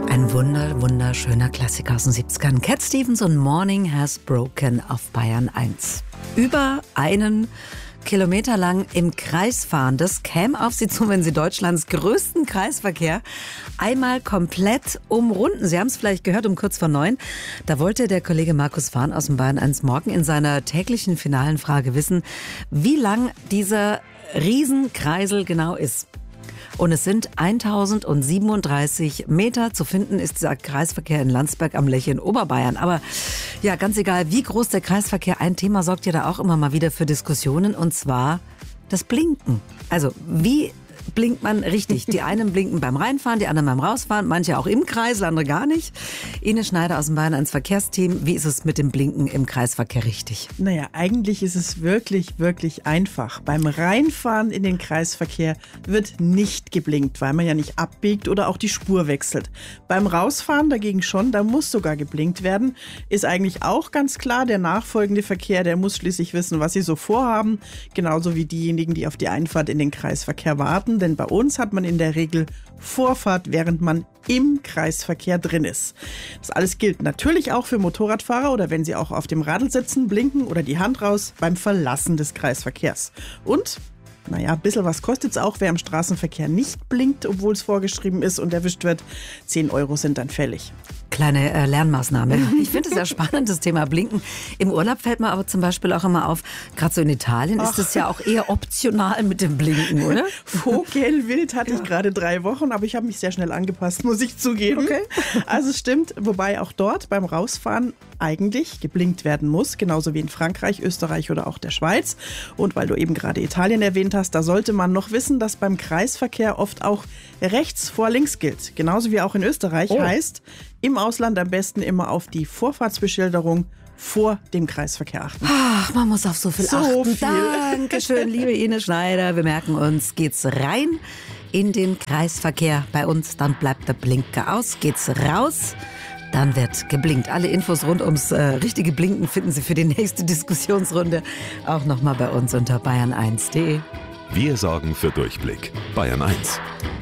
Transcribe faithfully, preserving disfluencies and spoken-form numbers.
Ein wunder, wunderschöner Klassiker aus den siebzigern. Cat Stevens und Morning Has Broken auf Bayern eins. Über einen Kilometer lang im Kreis fahren, das käme auf Sie zu, wenn Sie Deutschlands größten Kreisverkehr einmal komplett umrunden. Sie haben es vielleicht gehört um kurz vor neun. Da wollte der Kollege Markus Fahn aus dem Bayern eins Morgen in seiner täglichen finalen Frage wissen, wie lang dieser Riesenkreisel genau ist. Und es sind tausendsiebenunddreißig Meter. Zu finden ist dieser Kreisverkehr in Landsberg am Lech in Oberbayern. Aber ja, ganz egal, wie groß der Kreisverkehr, ein Thema sorgt ja da auch immer mal wieder für Diskussionen, und zwar das Blinken. Also wie blinkt man richtig? Die einen blinken beim Reinfahren, die anderen beim Rausfahren, manche auch im Kreis, andere gar nicht. Ines Schneider aus dem Bayern eins Verkehrsteam, wie ist es mit dem Blinken im Kreisverkehr richtig? Naja, eigentlich ist es wirklich, wirklich einfach. Beim Reinfahren in den Kreisverkehr wird nicht geblinkt, weil man ja nicht abbiegt oder auch die Spur wechselt. Beim Rausfahren dagegen schon, da muss sogar geblinkt werden. Ist eigentlich auch ganz klar, der nachfolgende Verkehr, der muss schließlich wissen, was sie so vorhaben. Genauso wie diejenigen, die auf die Einfahrt in den Kreisverkehr warten. Denn bei uns hat man in der Regel Vorfahrt, während man im Kreisverkehr drin ist. Das alles gilt natürlich auch für Motorradfahrer oder wenn sie auch auf dem Radl sitzen, blinken oder die Hand raus beim Verlassen des Kreisverkehrs. Und naja, ein bisschen was kostet es auch, wer im Straßenverkehr nicht blinkt, obwohl es vorgeschrieben ist und erwischt wird. zehn Euro sind dann fällig. Kleine äh, Lernmaßnahme. Ich finde es sehr spannend, das Thema Blinken. Im Urlaub fällt mir aber zum Beispiel auch immer auf, gerade so in Italien Ach. ist es ja auch eher optional mit dem Blinken, oder? Vogelwild hatte ja. ich gerade drei Wochen, aber ich habe mich sehr schnell angepasst, muss ich zugeben. Okay. Also es stimmt, wobei auch dort beim Rausfahren eigentlich geblinkt werden muss, genauso wie in Frankreich, Österreich oder auch der Schweiz. Und weil du eben gerade Italien erwähnt hast, da sollte man noch wissen, dass beim Kreisverkehr oft auch rechts vor links gilt. Genauso wie auch in Österreich. Oh. Heißt, im Ausland am besten immer auf die Vorfahrtsbeschilderung vor dem Kreisverkehr achten. Ach, man muss auf so viel so achten. Viel. Dankeschön, liebe Ines Schneider. Wir merken uns, geht's rein in den Kreisverkehr bei uns, dann bleibt der Blinker aus. Geht's raus, dann wird geblinkt. Alle Infos rund ums äh, richtige Blinken finden Sie für die nächste Diskussionsrunde auch nochmal bei uns unter bayern eins punkt de. Wir sorgen für Durchblick. Bayern eins.